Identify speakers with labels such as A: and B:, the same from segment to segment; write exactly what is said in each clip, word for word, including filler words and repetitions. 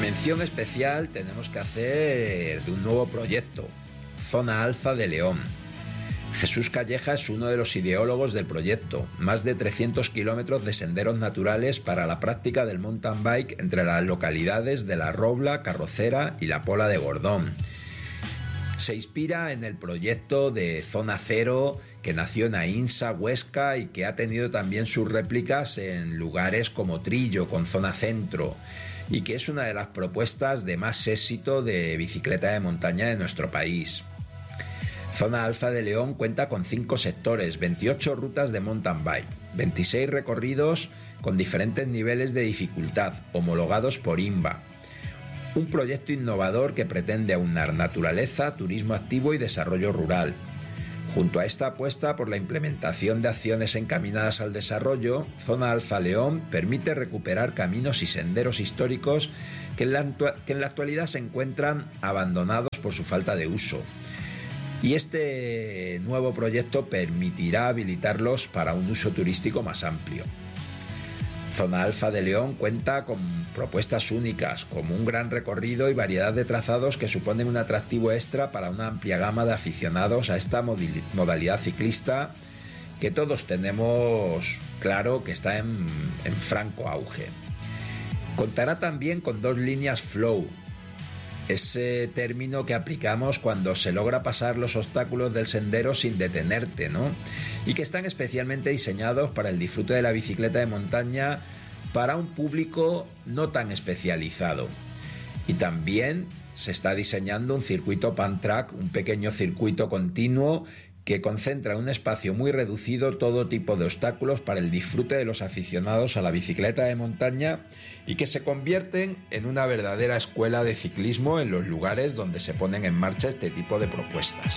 A: Mención especial tenemos que hacer de un nuevo proyecto, Zona Alfa de León. Jesús Calleja es uno de los ideólogos del proyecto, más de trescientos kilómetros de senderos naturales para la práctica del mountain bike entre las localidades de La Robla, Carrocera y La Pola de Gordón. Se inspira en el proyecto de Zona Cero que nació en Aínsa, Huesca, y que ha tenido también sus réplicas en lugares como Trillo, con Zona Centro, y que es una de las propuestas de más éxito de bicicleta de montaña de nuestro país. Zona Alfa de León cuenta con cinco sectores, veintiocho rutas de mountain bike, veintiséis recorridos con diferentes niveles de dificultad, homologados por I N V A. Un proyecto innovador que pretende aunar naturaleza, turismo activo y desarrollo rural. Junto a esta apuesta por la implementación de acciones encaminadas al desarrollo, Zona Alfa León permite recuperar caminos y senderos históricos que en la, que en la actualidad se encuentran abandonados por su falta de uso. Y este nuevo proyecto permitirá habilitarlos para un uso turístico más amplio. Zona Alfa de León cuenta con propuestas únicas, como un gran recorrido y variedad de trazados que suponen un atractivo extra para una amplia gama de aficionados a esta modalidad ciclista que todos tenemos claro que está en, en franco auge. Contará también con dos líneas flow, ese término que aplicamos cuando se logra pasar los obstáculos del sendero sin detenerte, ¿no? Y que están especialmente diseñados para el disfrute de la bicicleta de montaña para un público no tan especializado. Y también se está diseñando un circuito Pan Track, un pequeño circuito continuo que concentra en un espacio muy reducido todo tipo de obstáculos para el disfrute de los aficionados a la bicicleta de montaña y que se convierten en una verdadera escuela de ciclismo en los lugares donde se ponen en marcha este tipo de propuestas.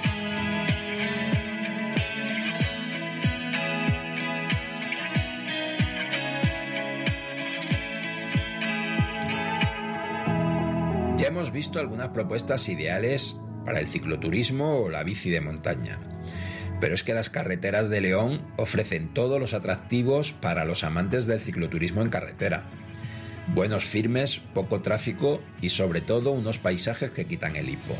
A: Ya hemos visto algunas propuestas ideales para el cicloturismo o la bici de montaña, pero es que las carreteras de León ofrecen todos los atractivos para los amantes del cicloturismo en carretera. Buenos firmes, poco tráfico y sobre todo unos paisajes que quitan el hipo.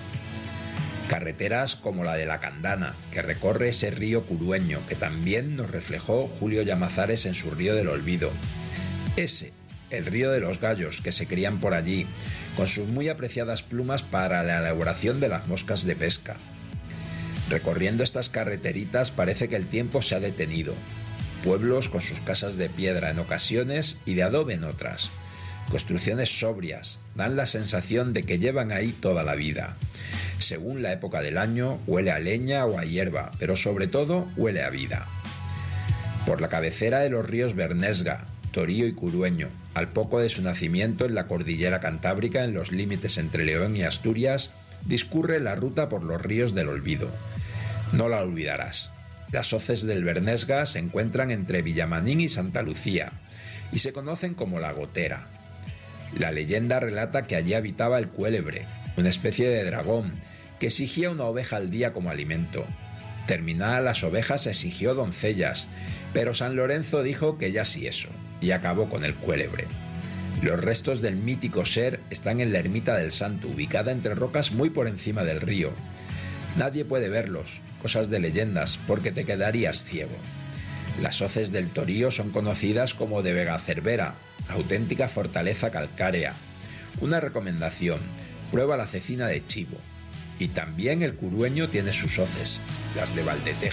A: Carreteras como la de la Candana, que recorre ese río Curueño, que también nos reflejó Julio Llamazares en su Río del Olvido. Ese, el río de los gallos, que se crían por allí, con sus muy apreciadas plumas para la elaboración de las moscas de pesca. Recorriendo estas carreteritas parece que el tiempo se ha detenido. Pueblos con sus casas de piedra en ocasiones y de adobe en otras. Construcciones sobrias, dan la sensación de que llevan ahí toda la vida. Según la época del año, huele a leña o a hierba, pero sobre todo huele a vida. Por la cabecera de los ríos Bernesga, Torío y Curueño, al poco de su nacimiento en la cordillera cantábrica en los límites entre León y Asturias, discurre la ruta por los ríos del olvido. No la olvidarás. Las hoces del Bernesga se encuentran entre Villamanín y Santa Lucía y se conocen como la Gotera. La leyenda relata que allí habitaba el cuélebre, una especie de dragón que exigía una oveja al día como alimento. Terminadas las ovejas exigió doncellas, pero San Lorenzo dijo que ya sí eso, y acabó con el cuélebre. Los restos del mítico ser están en la ermita del Santo, ubicada entre rocas muy por encima del río. Nadie puede verlos, cosas de leyendas, porque te quedarías ciego. Las hoces del Torío son conocidas como de Vega Cervera, auténtica fortaleza calcárea. Una recomendación, prueba la cecina de chivo. Y también el Curueño tiene sus hoces, las de Valdeteja.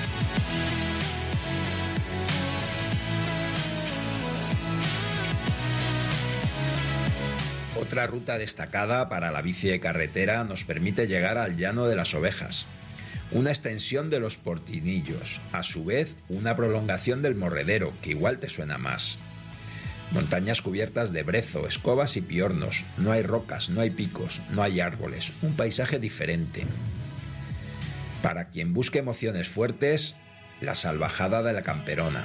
A: Otra ruta destacada para la bici de carretera nos permite llegar al Llano de las Ovejas, una extensión de los Portinillos, a su vez una prolongación del Morredero, que igual te suena más. Montañas cubiertas de brezo, escobas y piornos, no hay rocas, no hay picos, no hay árboles, un paisaje diferente. Para quien busque emociones fuertes, la salvajada de la Camperona.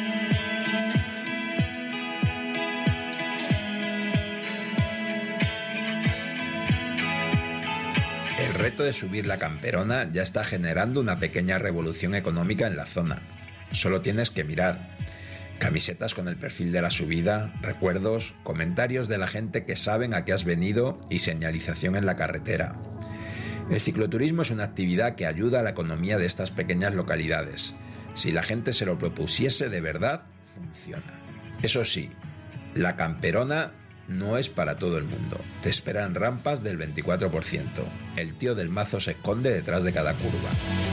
A: El reto de subir la Camperona ya está generando una pequeña revolución económica en la zona. Solo tienes que mirar. Camisetas con el perfil de la subida, recuerdos, comentarios de la gente que saben a qué has venido y señalización en la carretera. El cicloturismo es una actividad que ayuda a la economía de estas pequeñas localidades. Si la gente se lo propusiese de verdad, funciona. Eso sí, la camperona no es para todo el mundo. Te esperan rampas del veinticuatro por ciento. El tío del mazo se esconde detrás de cada curva.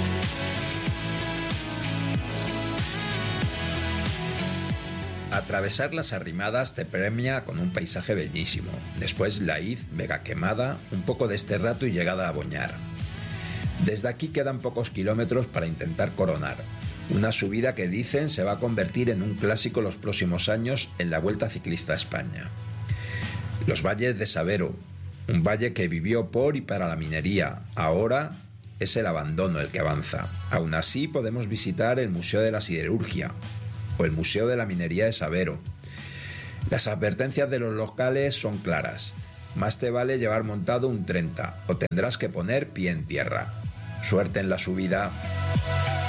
A: Atravesar las Arrimadas te premia con un paisaje bellísimo. Después Laiz, Vega Quemada, un poco de este rato y llegada a Boñar. Desde aquí quedan pocos kilómetros para intentar coronar. Una subida que dicen se va a convertir en un clásico los próximos años en la Vuelta Ciclista a España. Los valles de Sabero, un valle que vivió por y para la minería, ahora es el abandono el que avanza. Aún así podemos visitar el Museo de la Siderurgia o el Museo de la Minería de Sabero. Las advertencias de los locales son claras. Más te vale llevar montado un treinta o tendrás que poner pie en tierra. Suerte en la subida.